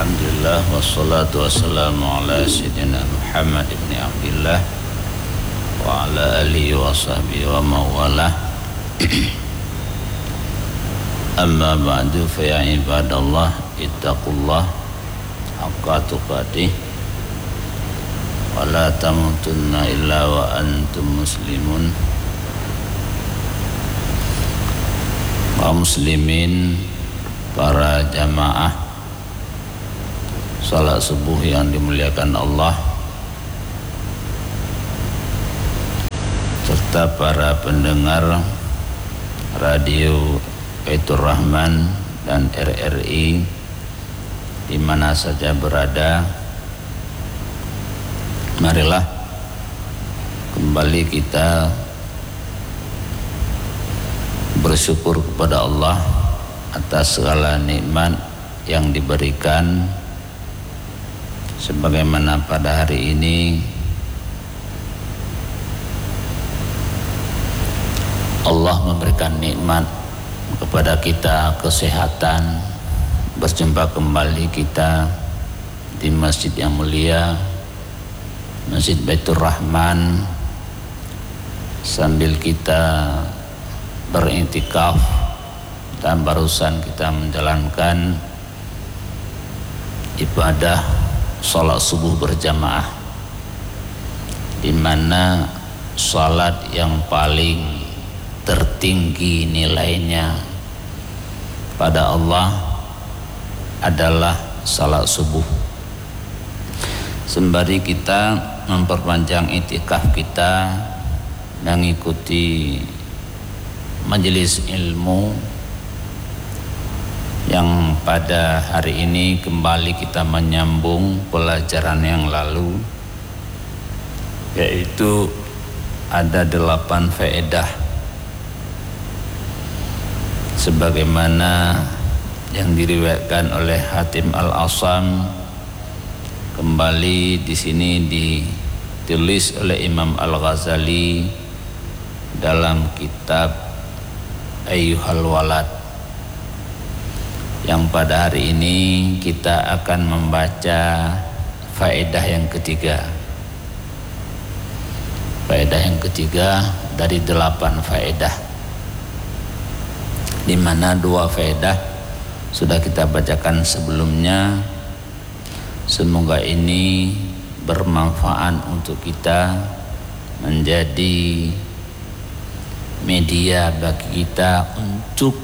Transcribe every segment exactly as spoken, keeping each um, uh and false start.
Alhamdulillah wassalatu wassalamu ala sayyidina Muhammad ibn Abdillah wa ala alihi wa sahbihi wa mawalah. Amma ba'du fa ya ibadallah ittaqullah haqqa tuqatih wa la tamutunna illa wa antum muslimun. Kaum muslimin, para jamaah salat subuh yang dimuliakan Allah, serta para pendengar radio Baitur Rahman dan R R I di mana saja berada, marilah kembali kita bersyukur kepada Allah atas segala nikmat yang diberikan, sebagaimana pada hari ini Allah memberikan nikmat kepada kita kesehatan, berjumpa kembali kita di masjid yang mulia, Masjid Baitur Rahman, sambil kita beriktikaf dan barusan kita menjalankan ibadah salat subuh berjamaah, di mana salat yang paling tertinggi nilainya pada Allah adalah salat subuh. Sembari kita memperpanjang iktikaf kita mengikuti majelis ilmu yang pada hari ini kembali kita menyambung pelajaran yang lalu, yaitu ada delapan faedah sebagaimana yang diriwayatkan oleh Hatim Al-Asam. Kembali di sini ditulis oleh Imam Al-Ghazali dalam kitab Ayyuhal Walad, yang pada hari ini kita akan membaca faedah yang ketiga. Faedah yang ketiga dari delapan faedah, di mana dua faedah sudah kita bacakan sebelumnya. Semoga ini bermanfaat untuk kita, menjadi media bagi kita untuk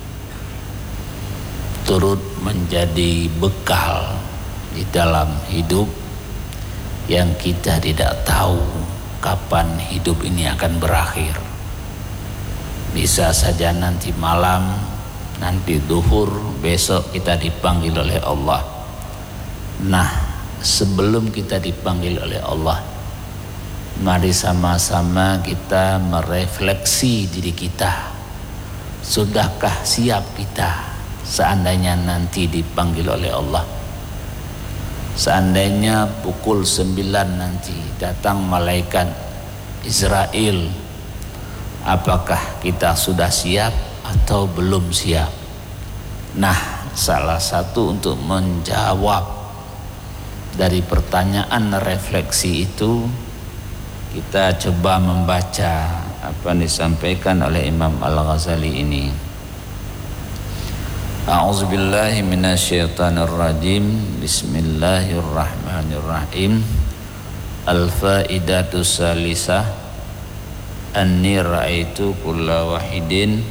turut menjadi bekal di dalam hidup yang kita tidak tahu kapan hidup ini akan berakhir. Bisa saja nanti malam, nanti duhur, besok kita dipanggil oleh Allah. Nah, sebelum kita dipanggil oleh Allah, mari sama-sama kita merefleksi diri kita. Sudahkah siap kita seandainya nanti dipanggil oleh Allah? Seandainya pukul sembilan nanti datang malaikat Israel, apakah kita sudah siap atau belum siap? Nah, salah satu untuk menjawab dari pertanyaan refleksi itu, kita coba membaca apa yang disampaikan oleh Imam Al-Ghazali ini. A'udzubillahi minasyaitonirrajim. Bismillahirrahmanirrahim. Al-faidatu salisah anni ra'aitu kulla wahidin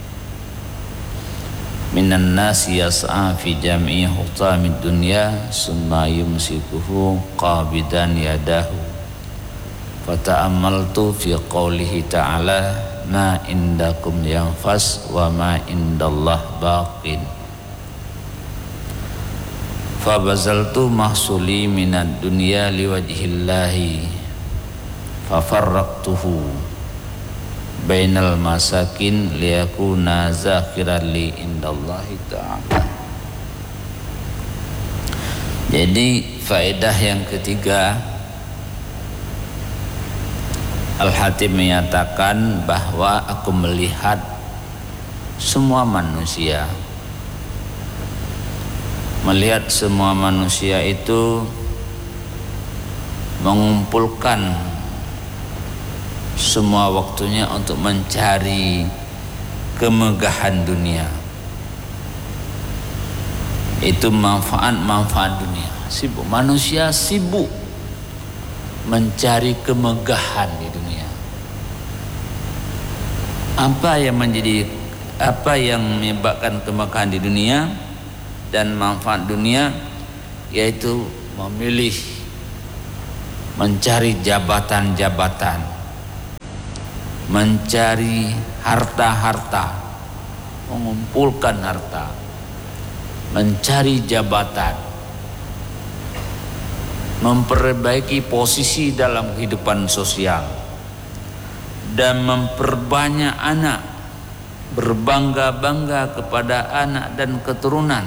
minan nasi yas'a fi jam'i hutamid dunya summa yumsikuhu qabidan yadahu. Fata'ammaltu fi qawlihi ta'ala ma indakum yanfas wa ma indallah baqin. Fabazaltu mahsuli minad dunya liwajhillahi fafarraqtuhu bainal masakin liyakuna zakhiran li indallahi ta'ala. Jadi faedah yang ketiga, Al-Hatim menyatakan bahwa aku melihat semua manusia melihat semua manusia itu mengumpulkan semua waktunya untuk mencari kemegahan dunia. Itu manfaat-manfaat dunia. Sibuk, manusia sibuk mencari kemegahan di dunia. Apa yang menjadi apa yang menyebabkan kemegahan di dunia dan manfaat dunia? Yaitu memilih, mencari jabatan-jabatan, mencari harta-harta, mengumpulkan harta, mencari jabatan, memperbaiki posisi dalam kehidupan sosial, dan memperbanyak anak, berbangga-bangga kepada anak dan keturunan,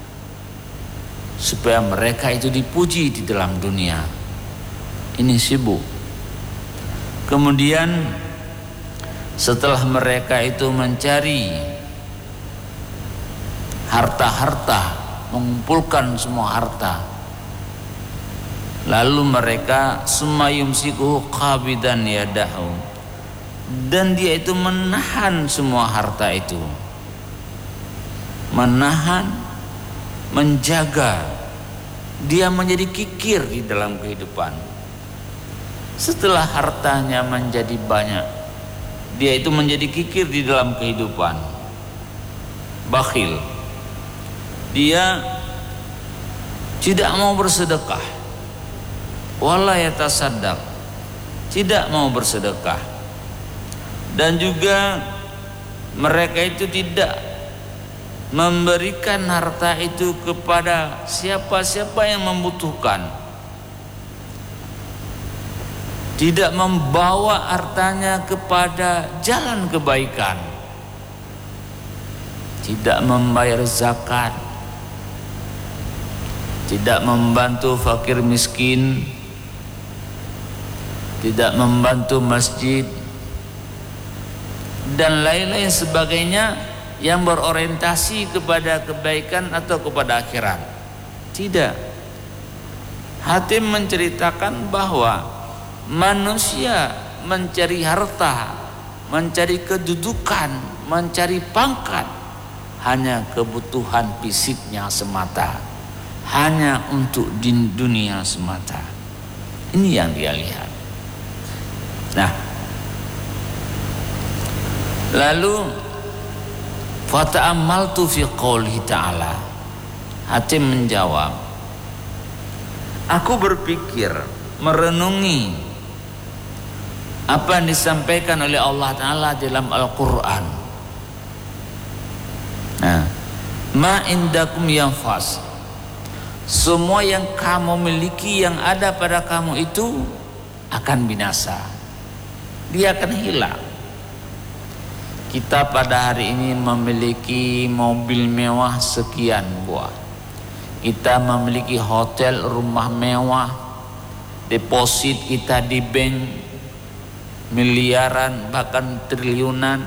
supaya mereka itu dipuji di dalam dunia. Ini sibuk. Kemudian setelah mereka itu mencari harta-harta, mengumpulkan semua harta, lalu mereka sumayumsiku qabidan yadahu, dan dia itu menahan semua harta itu, menahan, menjaga, dia menjadi kikir di dalam kehidupan. Setelah hartanya menjadi banyak, dia itu menjadi kikir di dalam kehidupan, bakhil. Dia tidak mau bersedekah, wala yatasaddaq, tidak mau bersedekah, dan juga mereka itu tidak memberikan harta itu kepada siapa-siapa yang membutuhkan, tidak membawa hartanya kepada jalan kebaikan, tidak membayar zakat, tidak membantu fakir miskin, tidak membantu masjid, dan lain-lain sebagainya yang berorientasi kepada kebaikan atau kepada akhirat. Tidak. Hatim menceritakan bahwa manusia mencari harta, mencari kedudukan, mencari pangkat hanya kebutuhan fisiknya semata, hanya untuk di dunia semata. Ini yang dia lihat. Nah, lalu fata'ammaltu fi qoulihi ta'ala, Hatim menjawab, aku berpikir, merenungi apa yang disampaikan oleh Allah Ta'ala dalam Al-Quran. Nah, ma indakum yanfas, semua yang kamu miliki, yang ada pada kamu itu akan binasa, dia akan hilang. Kita pada hari ini memiliki mobil mewah sekian buah, kita memiliki hotel, rumah mewah, deposit kita di bank miliaran bahkan triliunan,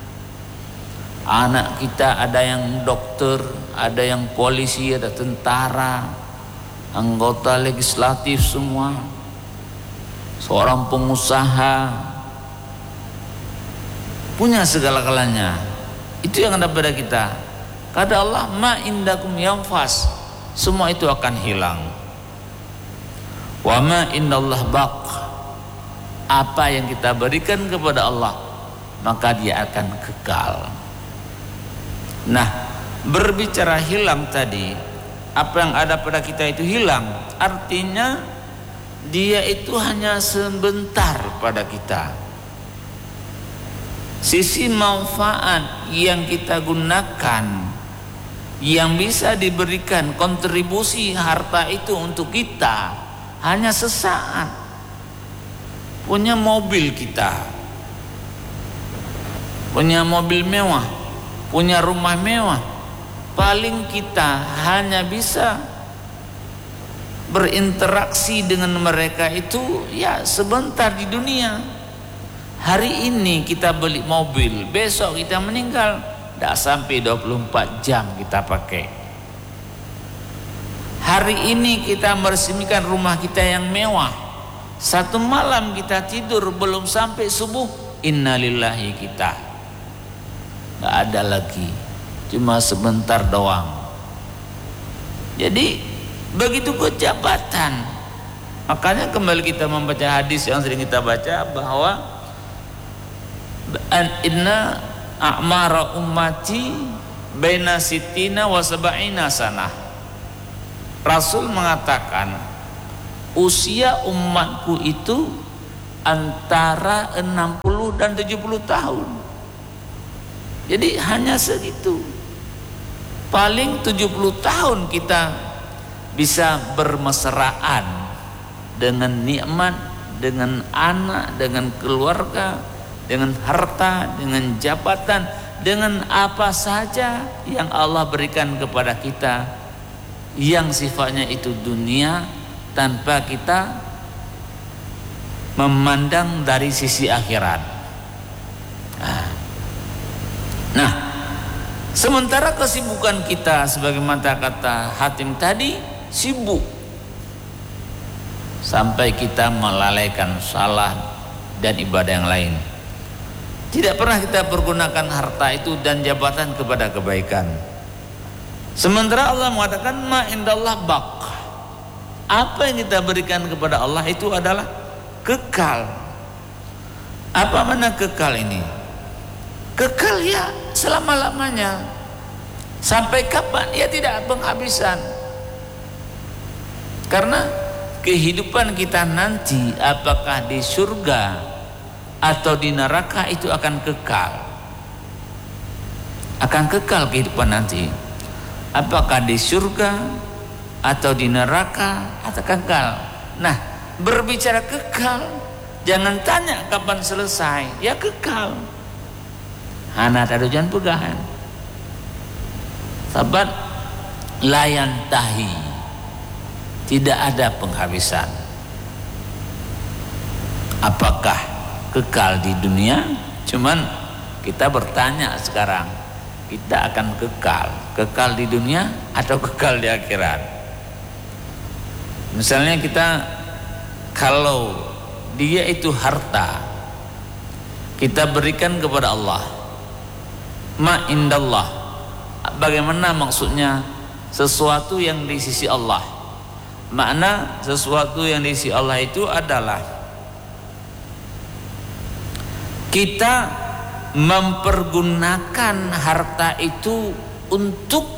anak kita ada yang dokter, ada yang polisi, ada tentara, anggota legislatif semua, seorang pengusaha, punya segala-galanya. Itu yang ada pada kita. Kata Allah, ma indakum yanfas, semua itu akan hilang. Wa ma indallah baq, apa yang kita berikan kepada Allah maka dia akan kekal. Nah, berbicara hilang tadi, apa yang ada pada kita itu hilang, artinya dia itu hanya sebentar pada kita. Sisi manfaat yang kita gunakan, yang bisa diberikan kontribusi harta itu untuk kita, hanya sesaat. Punya mobil kita, punya mobil mewah, punya rumah mewah, paling kita hanya bisa berinteraksi dengan mereka itu ya sebentar di dunia. Hari ini kita beli mobil, besok kita meninggal, tidak sampai dua puluh empat jam kita pakai. Hari ini kita meresmikan rumah kita yang mewah, satu malam kita tidur belum sampai subuh, innalillahi kita. Gak ada lagi, cuma sebentar doang. Jadi begitu ke jabatan. Makanya kembali kita membaca hadis yang sering kita baca bahwa an inna a'mara ummati baina sittina wa sab'ina sanah. Rasul mengatakan usia umatku itu antara enam puluh dan tujuh puluh tahun. Jadi hanya segitu. Paling tujuh puluh tahun kita bisa bermesraan dengan nikmat, dengan anak, dengan keluarga, dengan harta, dengan jabatan, dengan apa saja yang Allah berikan kepada kita yang sifatnya itu dunia, tanpa kita memandang dari sisi akhirat. Nah, nah sementara kesibukan kita sebagaimana kata Hatim tadi, sibuk sampai kita melalaikan salat dan ibadah yang lain. Tidak pernah kita pergunakan harta itu dan jabatan kepada kebaikan. Sementara Allah mengatakan ma indallah baq. Apa yang kita berikan kepada Allah itu adalah kekal. Apa mana kekal ini? Kekal ya selama-lamanya. Sampai kapan? Ya tidak penghabisan. Karena kehidupan kita nanti apakah di surga atau di neraka itu akan kekal. Akan kekal kehidupan nanti. Apakah di surga atau di neraka atau kekal. Nah, berbicara kekal, jangan tanya kapan selesai. Ya kekal. Hana tadujan pegahan. Sahabat, layan tahi. Tidak ada penghabisan. Apakah kekal di dunia? Cuman kita bertanya sekarang, kita akan kekal, kekal di dunia atau kekal di akhirat? Misalnya kita, kalau dia itu harta, kita berikan kepada Allah, ma indallah. Bagaimana maksudnya? Sesuatu yang di sisi Allah. Makna sesuatu yang di sisi Allah itu adalah kita mempergunakan harta itu untuk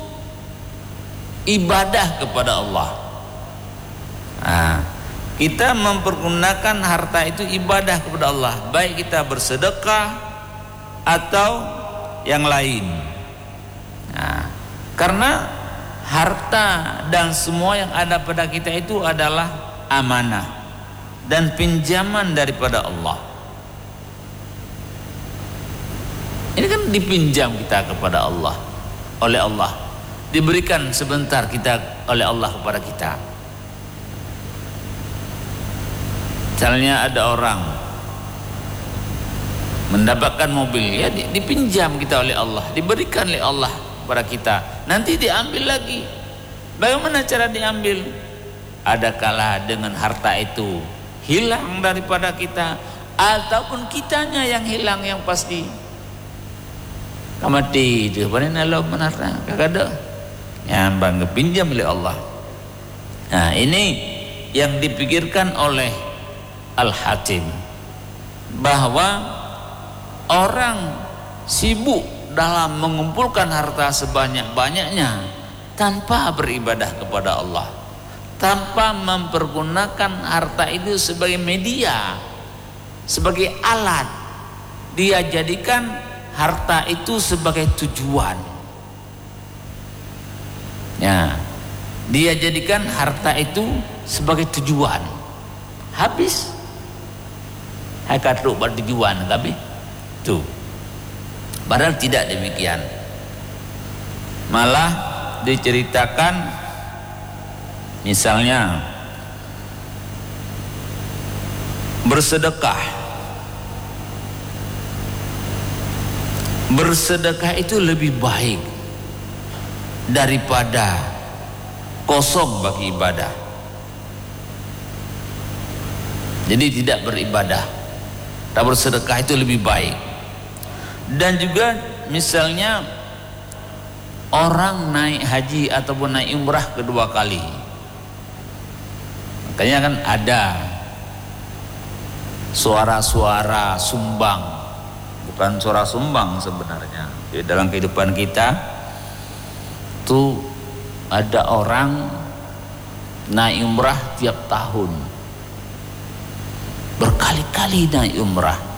ibadah kepada Allah. Nah, kita mempergunakan harta itu ibadah kepada Allah, baik kita bersedekah atau yang lain. Nah, karena harta dan semua yang ada pada kita itu adalah amanah dan pinjaman daripada Allah. Ini kan dipinjam kita kepada Allah, oleh Allah, diberikan sebentar kita oleh Allah kepada kita. Misalnya ada orang mendapatkan mobil, ya dipinjam kita oleh Allah, diberikan oleh Allah kepada kita, nanti diambil lagi. Bagaimana cara diambil? Ada kala dengan harta itu hilang daripada kita, ataupun kitanya yang hilang yang pasti. Kamati itu mana Allah menara kagak ada yang bangga pinjam oleh Allah. Nah, ini yang dipikirkan oleh Al-Hatim, bahwa orang sibuk dalam mengumpulkan harta sebanyak-banyaknya tanpa beribadah kepada Allah, tanpa mempergunakan harta itu sebagai media, sebagai alat. Dia jadikan harta itu sebagai tujuan. Ya, dia jadikan harta itu sebagai tujuan. Habis hakat lu bertujuan tapi tuh. Padahal tidak demikian. Malah diceritakan misalnya bersedekah. Bersedekah itu lebih baik daripada kosong bagi ibadah. Jadi tidak beribadah, tak bersedekah itu lebih baik. Dan juga misalnya orang naik haji ataupun naik umrah kedua kali, makanya kan ada suara-suara sumbang, bukan suara sumbang sebenarnya. Di dalam kehidupan kita tuh ada orang naik umrah tiap tahun, berkali-kali naik umrah.